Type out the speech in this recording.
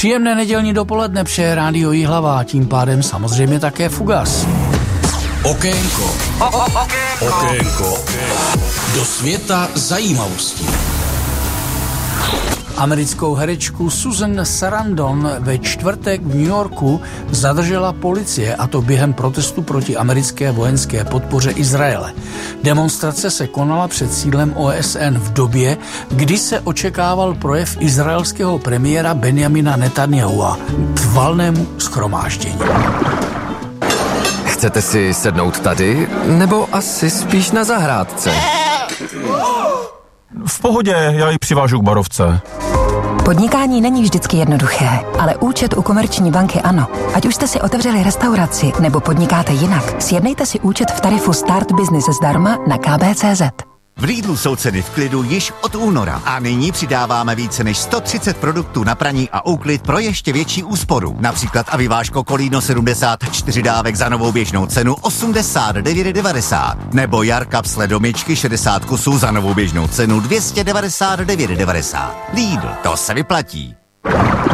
Příjemné nedělní dopoledne přeje Rádio Jihlava, tím pádem samozřejmě také Fugas. Okénko. Okénko. Do světa zajímavostí. Americkou herečku Susan Sarandon ve čtvrtek v New Yorku zadržela policie, a to během protestu proti americké vojenské podpoře Izraele. Demonstrace se konala před sídlem OSN v době, kdy se očekával projev izraelského premiéra Benjamina Netanyahua k valnému shromáždění. Chcete si sednout tady, nebo asi spíš na zahrádce? V pohodě, já ji přivážu k barovce. Podnikání není vždycky jednoduché, ale účet u Komerční banky ano. Ať už jste si otevřeli restauraci nebo podnikáte jinak, sjednejte si účet v tarifu Start Business zdarma na kb.cz. V Lidlu jsou ceny v klidu již od února a nyní přidáváme více než 130 produktů na praní a úklid pro ještě větší úsporu. Například aviváško Kolíno 74 dávek za novou běžnou cenu 89,90 nebo Jarkap sledomičky 60 kusů za novou běžnou cenu 299,90. Lidl, to se vyplatí.